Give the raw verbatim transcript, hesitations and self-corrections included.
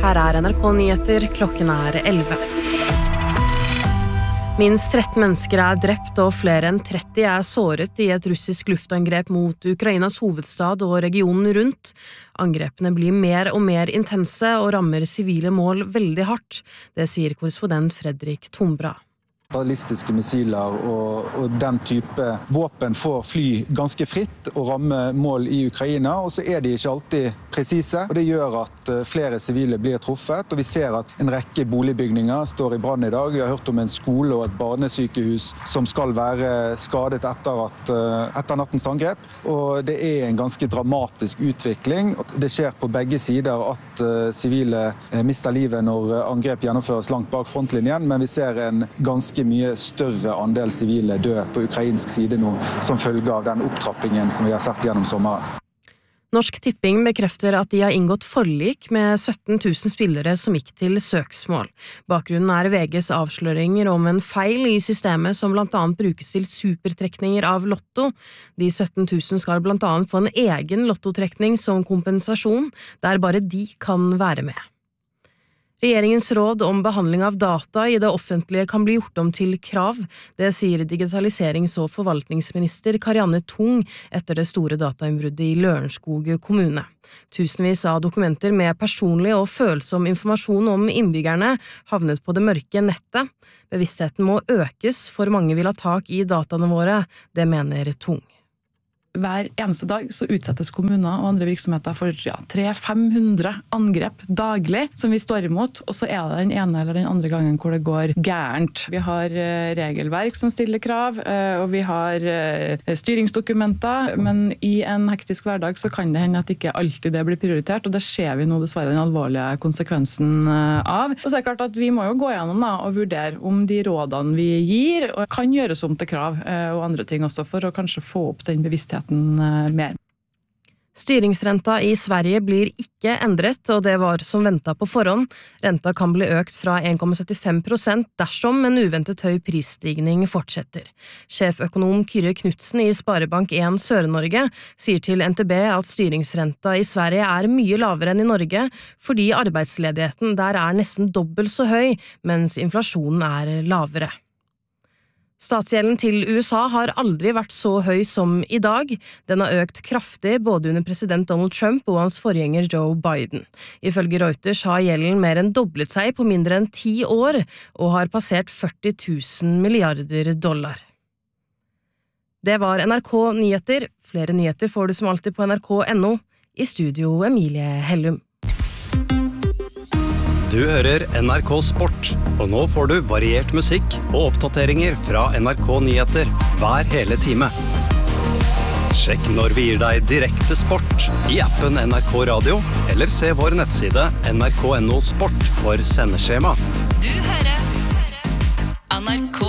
Her er N R K Nyheter, klokken er elleve. Minst tretten mennesker er drept og flere enn tretti er såret i et russisk luftangrep mot Ukrainas hovedstad og regionen rundt. Angrepene blir mer og mer intense og rammer sivile mål veldig hardt. Det sier korrespondent Fredrik Tombra. Ballistiske missiler og, og den type våpen får fly ganske fritt og ramme mål i Ukraina, og så er de ikke alltid presise, og det gjør at flere sivile blir truffet, og vi ser at en rekke boligbygninger står i brann i dag. Vi har hørt om en skole og et barnesykehus som skal være skadet etter, at, etter nattens angrep, og det er en ganske dramatisk utvikling. Det skjer på begge sider at sivile mister livet når angrep gjennomføres langt bak frontlinjen, men vi ser en ganske mye større andel sivile dø på ukrainsk side nå, som følge av den opptrappingen som vi har sett gjennom sommeren. Norsk Tipping bekrefter at de har inngått forlik med sytten tusen spillere som gikk til søksmål. Bakgrunnen er V G's avsløringer om en feil i systemet som blant annet brukes til supertrekninger av lotto. De sytten tusen skal blant annet få en egen lottotrekning som kompensasjon, der bare de kan være med. Regjeringens råd om behandling av data i det offentlige kan bli gjort om til krav. Det sier digitaliserings- og forvaltningsminister Karianne Tung etter det store datainnbruddet i Lørenskog kommune. Tusenvis av dokumenter med personlig og følsom informasjon om innbyggerne havnet på det mørke nettet. Bevisstheten må økes, for mange vil ha tak i dataene våre, det mener Tung. Hver eneste dag så utsettes kommuner og andre virksomheter for ja, tre til fem hundre angrep daglig som vi står imot, og så er det den ene eller den andre gangen hvor det går gærent. Vi har uh, regelverk som stiller krav, uh, og vi har uh, styringsdokumenter, men i en hektisk hverdag så kan det hende at ikke alltid det blir prioritert, og det ser vi nå dessverre den alvorlige konsekvensen uh, av. Og så er det klart at vi må jo gå gjennom da, og vurdere om de rådene vi gir og kan gjøres om til krav uh, og andre ting også, for å kanskje få opp den bevisstheten mer. Styringsrenta i Sverige blir ikke endret, og det var som ventet på forhånd. Renta kan bli økt fra en komma syttifem prosent dersom en uventet høy prisstigning fortsetter. Sjeføkonom Kyrre Knudsen i Sparebank en Sør-Norge sier til N T B at styringsrenta i Sverige er mye lavere enn i Norge, fordi arbeidsledigheten der er nesten dobbelt så høy, mens inflasjonen er lavere. Statsgjelden til U S A har aldri vært så høy som i dag. Den har økt kraftig både under president Donald Trump og hans forgjenger Joe Biden. Ifølge Reuters har gjelden mer enn doblet seg på mindre enn ti år, og har passert førti tusen milliarder dollar. Det var N R K Nyheter. Flere nyheter får du som alltid på N R K punktum N O. I studio Emilie Hellum. Du hører N R K Sport, og nå får du variert musikk og oppdateringer fra N R K Nyheter hver hele time. Sjekk når vi gir deg direkte sport i appen N R K Radio, eller se vår nettside N R K punktum N O Sport for sendeskjema. Du hører N R K